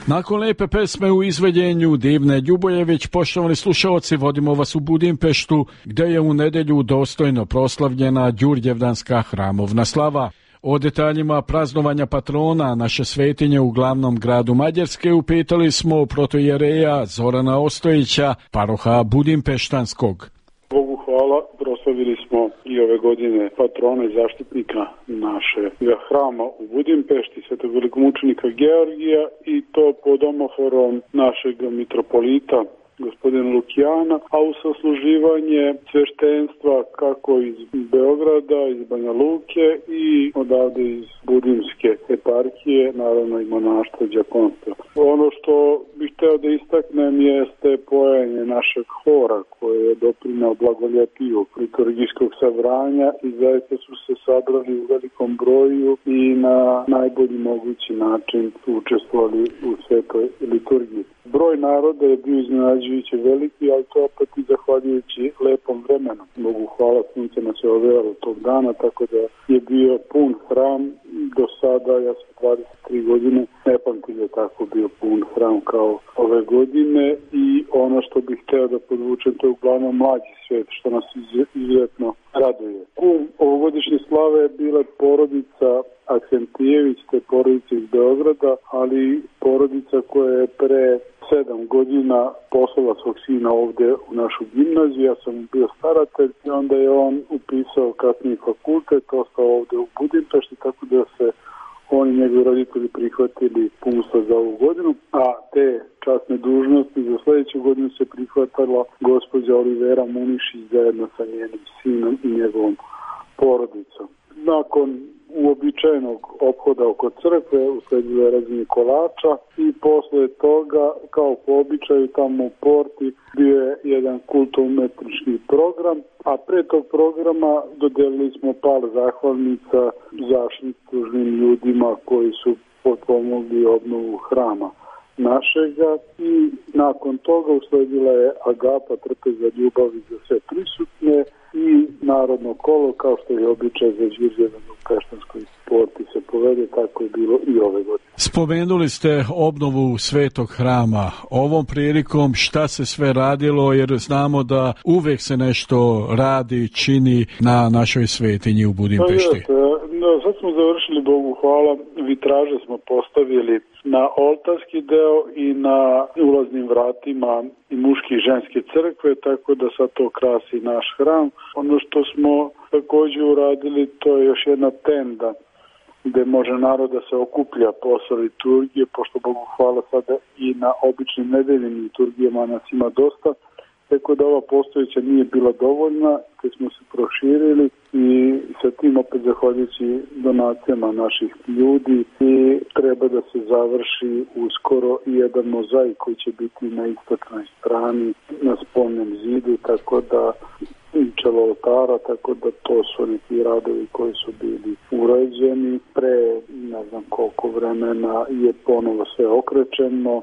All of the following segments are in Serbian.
Nakon lijepe pesme u izvedjenju Divne Ljubojević, poštovani slušalci, vodimo vas u Budimpeštu, gdje je u nedjelju dostojno proslavljena Đurđevdanska hramovna slava. O detaljima praznovanja patrona naše svetinje u glavnom gradu Mađarske upitali smo protoijereja Zorana Ostojića, paroha Budimpeštanskog. Bogu hvala, proslavili smo i ove godine patrona i zaštitnika našeg hrama u Budimpešti, svetog velikomučenika Georgija, i to pod omoforom našeg mitropolita gospodina Lukijana, a u sasluživanje sveštenstva kako iz Beograda, iz Banja Luke i odavde iz Budimske eparhije, naravno i monaštva Đakonstva. Ono što bih hteo da istaknem jeste pojenje našeg hora koje je doprineo blagoljepiju liturgijskog sabranja i zaista su se sabrali u velikom broju i na najbolji mogući način učestvovali u svetoj liturgiji. Broj naroda je bio iznenađujući veliki, ali to opet i zahvaljujući lepom vremenu. Bogu hvala, sunce nas je ovejalo tog dana, tako da je bio pun hram. Do sada, ja sam 23 godine, ne pamtim je tako bio pun hram kao ove godine, i ono što bih hteo da podvučem, to je uglavnom mlađi svet, što nas izuzetno raduje. Kum ovogodišnje slave je bila porodica Aksentijević, te porodica iz Beograda, ali porodica koja je pre 7 godina poslala svog sina ovde u našu gimnaziju. Ja sam bio staratelj i onda je on upisao kasniji fakultet, ostao ovde u Budimpešti, tako da se oni i njegovi roditelji prihvatili pumstva za ovu godinu, a te časne dužnosti za sljedeću godinu se prihvatala gospođa Olivera Munišić zajedno sa njenim sinom i njegovom porodicom. Nakon uobičajenog ophoda oko crkve usledilo je razine kolača i posle toga, kao po običaju, tamo u porti bio je jedan kulturno-umetnički program, a pre tog programa dodelili smo par zahvalnica zaštitnim ljudima koji su potpomogli obnovu hrama našega, i nakon toga usledila je agapa trpeza ljubavi za sve prisutne i narodno kolo, kao što je običaj za Đurđevdanu Peštanskoj porti se povede, tako je bilo i ove godine. Spomenuli ste obnovu Svetog hrama. Ovom prilikom šta se sve radilo, jer znamo da uvek se nešto radi, čini na našoj svetinji u Budimpešti. Sad smo završili, Bogu hvala, vitraže smo postavili na oltarski deo i na ulaznim vratima i muške i ženske crkve, tako da sad to krasi naš hram. Ono što smo također uradili, to je još jedna tenda gde može narod da se okuplja posle liturgije, pošto, Bogu hvala, sada i na običnim nedeljnim liturgijama nas ima dosta, tako da ova postojeća nije bila dovoljna, te smo se proširili i sa tim opet zahvaljujući donacijama naših ljudi, i treba da se završi uskoro i jedan mozaik koji će biti na istočnoj strani na spoljnom zidu, tako da čelo oltara, tako da to su neki radovi koji su bili urađeni. Pre ne znam koliko vremena je ponovo sve okrečeno,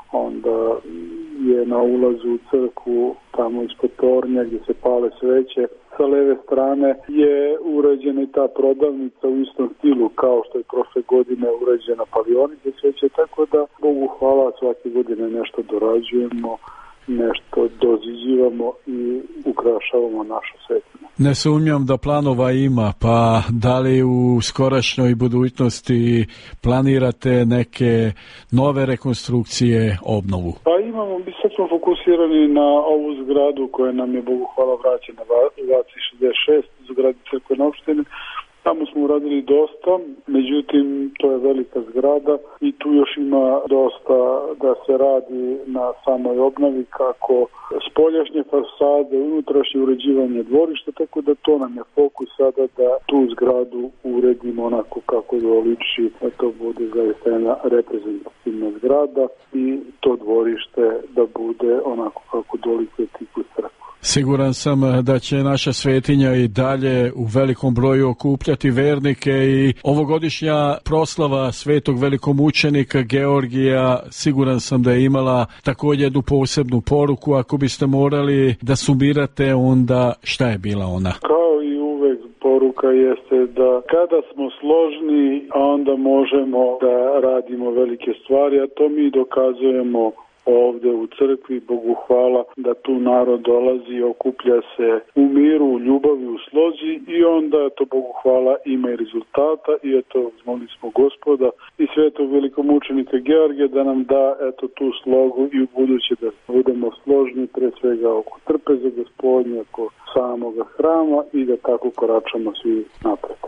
onda je na ulazu u crkvu, tamo ispod tornja gdje se pale sveće, sa leve strane je urađena i ta prodavnica u istom stilu kao što je prošle godine urađena pavioni za sveće, tako da, Bogu hvala, svake godine nešto dorađujemo, nešto doziđivamo i ukrašavamo našu svetinu. Ne sumnjam da planova ima, pa da li u skorašnjoj budućnosti planirate neke nove rekonstrukcije, obnovu? Pa imamo, mi sad smo fokusirani na ovu zgradu koja nam je, Bogu hvala, vraćena Vaci 66, zgradi crkvene opštine. Tamo smo uradili dosta, međutim to je velika zgrada i tu još ima dosta da se radi na samoj obnovi, kako spoljašnje fasade, unutrašnje uređivanje dvorišta, tako da to nam je fokus sada, da tu zgradu uredimo onako kako doliči, da to bude zaista jedna reprezentativna zgrada i to dvorište da bude onako kako dolikuje tipu crkvu. Siguran sam da će naša svetinja i dalje u velikom broju okupljati vernike i ovogodišnja proslava svetog velikomučenika Georgija siguran sam da je imala također jednu posebnu poruku. Ako biste morali da sumirate, onda šta je bila ona? Kao i uvek, poruka poruka jeste da kada smo složni, onda možemo da radimo velike stvari, a to mi dokazujemo ovde u crkvi. Bogu hvala da tu narod dolazi, okuplja se u miru, u ljubavi, u slozi i onda to Bogu hvala ima i rezultata i eto molili smo Gospoda i svetog velikomučenika Georgija da nam da eto tu slogu i u buduće da budemo složni pre svega oko trpeze Gospodnje, oko samoga hrama i da tako koračamo svi napred.